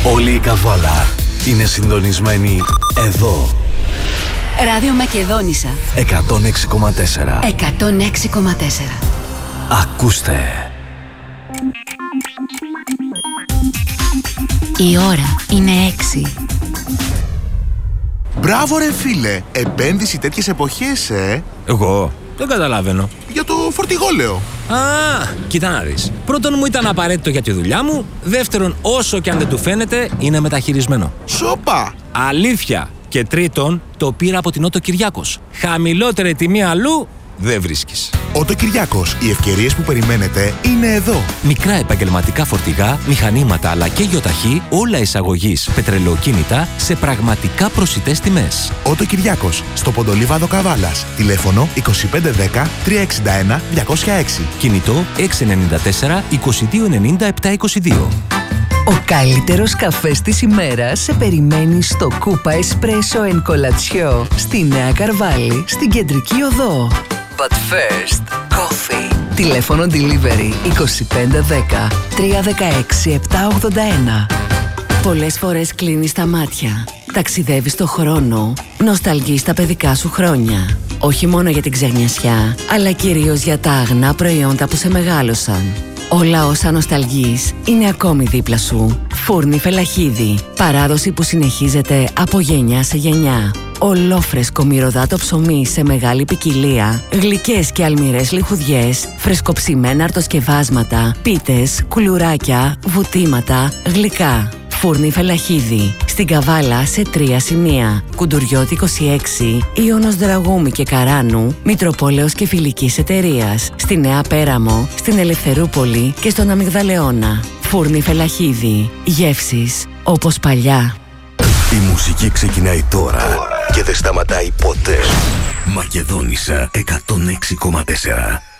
Όλη η Καβάλα είναι συντονισμένη εδώ. Ράδιο Μακεδόνισσα 106,4. 106,4. Ακούστε. Η ώρα είναι 6. Μπράβο ρε φίλε, επένδυση τέτοιες εποχές, Εγώ δεν καταλαβαίνω. Για το φορτηγό λέω. Α, κοίτα να δεις. Πρώτον, μου ήταν απαραίτητο για τη δουλειά μου. Δεύτερον, όσο και αν δεν του φαίνεται, είναι μεταχειρισμένο. Σόπα! Αλήθεια. Και τρίτον, το πήρα από την Ότο Κυριάκος. Χαμηλότερη τιμή αλλού δεν βρίσκεις. Ότο Κυριάκος, οι ευκαιρίες που περιμένετε είναι εδώ. Μικρά επαγγελματικά φορτηγά, μηχανήματα αλλά και γιοταχή, όλα εισαγωγής πετρελαιοκίνητα σε πραγματικά προσιτές τιμές. Ότο Κυριάκος, στο Ποντολίβαδο Καβάλας. Τηλέφωνο 2510 361 206. Κινητό 694 2290 722. Ο καλύτερος καφές της ημέρας σε περιμένει στο Κούπα Εσπρέσο εν Κολατσιό στη Νέα Καρβάλη, στην Κεντρική Οδό. But first, coffee. Τηλέφωνο delivery 2510 316 781. Πολλές φορές κλείνεις τα μάτια, ταξιδεύεις το χρόνο, νοσταλγείς τα παιδικά σου χρόνια. Όχι μόνο για την ξενιασιά, αλλά κυρίως για τα αγνά προϊόντα που σε μεγάλωσαν. Όλα όσα νοσταλγείς είναι ακόμη δίπλα σου. Φούρνη Φελαχίδη. Παράδοση που συνεχίζεται από γενιά σε γενιά. Ολόφρεσκο μυρωδάτο ψωμί σε μεγάλη ποικιλία. Γλυκές και αλμυρές λιχουδιές. Φρεσκοψημένα αρτοσκευάσματα. Πίτες, κουλουράκια, βουτήματα, γλυκά. Φούρνη Φελαχίδη. Στην Καβάλα σε 3 σημεία. Κουντουριώτη 26, Ιώνος Δραγούμη και Καράνου, Μητροπόλεως και Φιλικής Εταιρείας. Στη Νέα Πέραμο, στην Ελευθερούπολη και στον Αμυγδαλεώνα. Φούρνη Φελαχίδη. Γεύσεις όπως παλιά. Η μουσική ξεκινάει τώρα και δεν σταματάει ποτέ. Μακεδόνισσα 106,4.